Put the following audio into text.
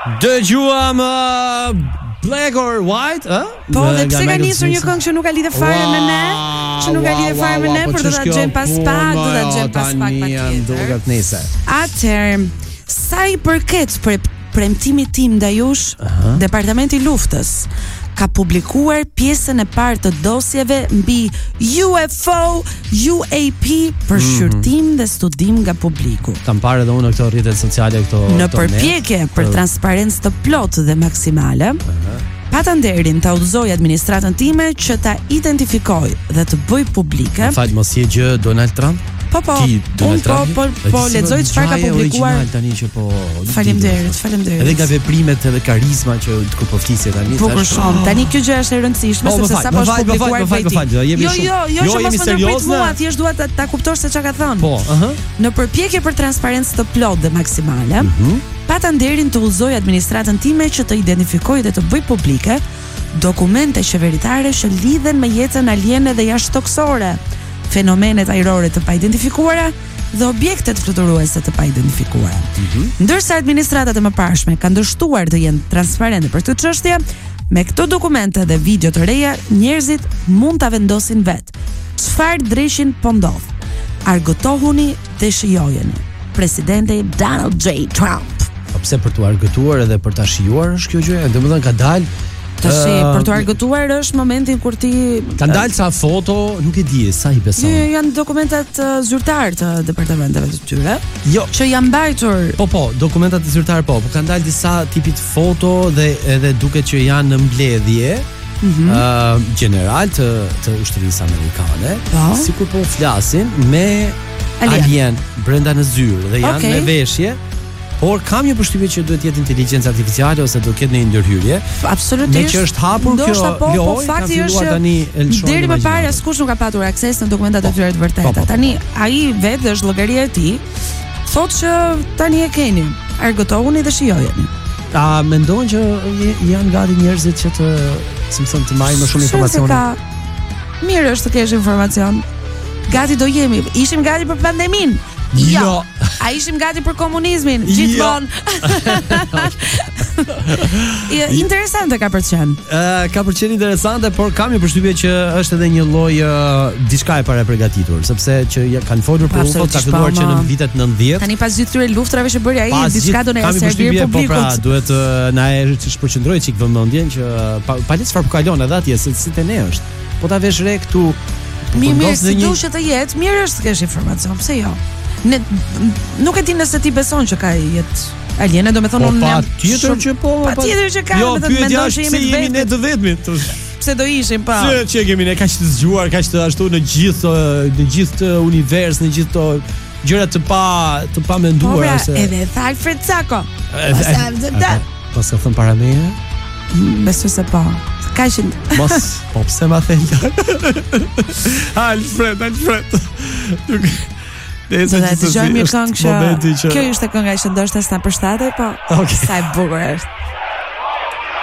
Dëgjuam Black or White, Po, dhe pse ka nisur një këngë që nuk ka lidhje fare me ne, që nuk ka lidhje fare me ne, por do ta gjejmë pas pak, do ta gjejmë pas pak patjetër. Atëherë, sa i përket premtimit tim ndaj jush, Departamenti i Luftës ka publikuar pjesën e parë të dosjeve mbi UFO, UAP për shqyrtim dhe studim nga publiku. Kam parë edhe unë këto rrjetet sociale këto. Në përpjekje për transparencë të plotë dhe maksimale, pata nderin ta udhëzoj administratën time që ta identifikoj dhe të bëj publike. Fal, mos je gjë Donald Trump? Po, lexoj çfarë ka publikuar tani që po. Faleminderit. Edhe nga veprimet edhe karizma që kur po flisje tani. Po shumë. Tani kjo gjë është e rëndësishme sepse sapo është publikuar. Jo, mos më ndërprit mua, thjesht dua ta kuptosh se çka ka thënë. Po, Në përpjekje për transparencë të plotë dhe maksimale, pata nderin të udhëzoj administratën time që të identifikoj dhe të bëj publike dokumente qeveritare që lidhen me jetën aliene dhe jashtëtoksore, fenomenet ajrore të paidentifikuara dhe objektet fluturuese të paidentifikuara. Ndërsa administratat e mëparshme kanë dështuar të jenë transparente për këtë çështje, me këto dokumente dhe video të reja, njerëzit mund ta vendosin vet çfarë dreshin po ndodh. Argëtohuni dhe shijojeni. Presidenti Donald J. Trump. Po pse për të argëtuar edhe për ta shijuar është kjo gjë? Domethënë ka dalë për të argëtuar është momentin kur ti ka dalë sa foto, nuk e di sa i beson. Janë dokumentat zyrtar të departamenteve të tyre. Jo, që janë mbajtur. Po, dokumentat e zyrtar po kanë dalë disa tipit foto dhe edhe duket që janë në mbledhje. General të ushtrisë amerikane, sikur po flasin me alien brenda në zyrë dhe janë me veshje. Por kam një përshtypje që duhet jetë inteligjencë artificiale ose do ketë një ndërhyrje. Absolutisht. Me që është hapur kjo lojë, fakti është deri më parë askush nuk ka patur akses në dokumentat e tyre të vërteta. Tani ai vetë është llogaria e tij. Thotë që tani e keni. Argëtohuni dhe shijojeni. A mendon që janë gati njerëzit që të marrin më shumë informacione? Mirë është të kesh informacion. Gati do jemi. Ishim gati për pandeminë. Jo. A ishim gati për komunizmin? Gjithmonë. Interesante ka përqen. Ka përqen interesante, por kam një përshtypje që është edhe një lloj diçka e para përgatitur, sepse që kanë folur për UFO ka filluar që në vitet 90. Tani pas gjithë këtyre luftrave që bëri ai, diçka do na servir publikut. Po pra, duhet na e shpërqendrojë çik vëmendjen që pa le çfarë po kalon edhe atje, se si te ne është. Po ta vesh re këtu. Mirë, sidoqë që të jetë, mirë është të kesh informacion, pse jo? Nuk e di nëse ti beson që ka jetë aliene, do me thonë unë jam tjetër që po. Patjetër që ka, mendon se jemi ne të vetmit. Pse do ishim pa? Që kemi ne kaq të zgjuar, kaq të ashtu në gjithë univers, në gjithë to gjëra të pa menduar ose. Edhe tha Alfred Sako. Pas ka thënë para meje? Besoj se po. Kaqin. Mos, po pse ma thënë? Alfred. Do ta dëgjojmë një këngë që kjo ishte kënga që ndoshta s'na përshtatej, po sa e bukur është.